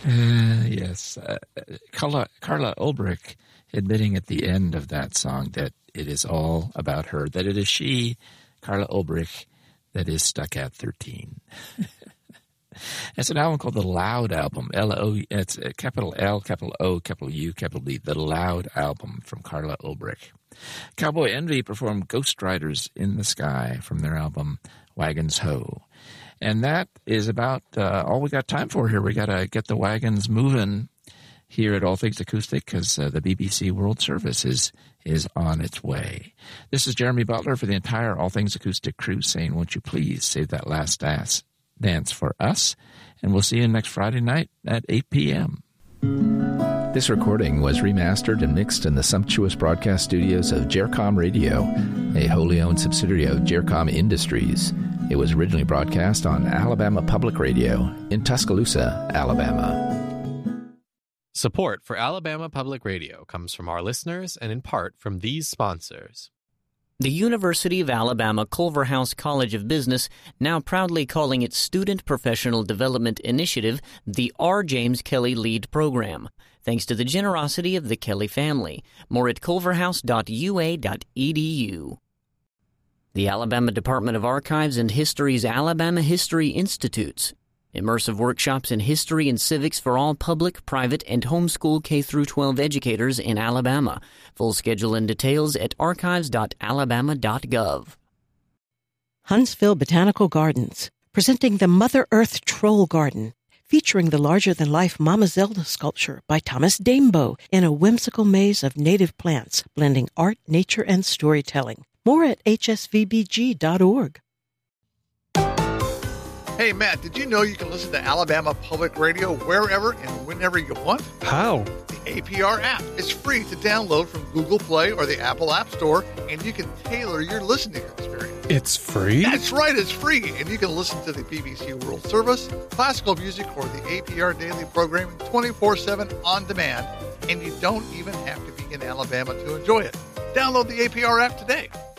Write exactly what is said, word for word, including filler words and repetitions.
Uh, yes. Uh, Carla, Carla Ulbrich admitting at the end of that song that it is all about her, that it is she, Carla Ulbrich, that is stuck at thirteen. It's an album called The Loud Album. L O. It's capital L, capital O, capital U, capital D. The Loud Album from Carla Ulbrich. Cowboy Envy performed Ghost Riders in the Sky from their album Wagons Ho. And that is about uh, all we got time for here. We got to get the wagons moving here at All Things Acoustic because uh, the B B C World Service is, is on its way. This is Jeremy Butler for the entire All Things Acoustic crew saying, won't you please save that last dance, dance for us, and we'll see you next Friday night at eight p.m. This recording was remastered and mixed in the sumptuous broadcast studios of Jercom Radio, a wholly owned subsidiary of Jercom Industries. It was originally broadcast on Alabama Public Radio in Tuscaloosa, Alabama. Support for Alabama Public Radio comes from our listeners and in part from these sponsors. The University of Alabama Culverhouse College of Business now proudly calling its Student Professional Development Initiative the R. James Kelly Lead Program, thanks to the generosity of the Kelly family. More at culverhouse dot u a dot e d u. The Alabama Department of Archives and History's Alabama History Institutes. Immersive workshops in history and civics for all public, private, and homeschool K through twelve educators in Alabama. Full schedule and details at archives dot alabama dot gov. Huntsville Botanical Gardens, presenting the Mother Earth Troll Garden, featuring the larger-than-life Mama Zelda sculpture by Thomas Dambo in a whimsical maze of native plants, blending art, nature, and storytelling. More at h s v b g dot org. Hey, Matt, did you know you can listen to Alabama Public Radio wherever and whenever you want? How? The A P R app. It's free to download from Google Play or the Apple App Store, and you can tailor your listening experience. It's free? That's right, it's free, and you can listen to the B B C World Service, classical music, or the A P R Daily Programming twenty-four seven on demand, and you don't even have to be in Alabama to enjoy it. Download the A P R app today.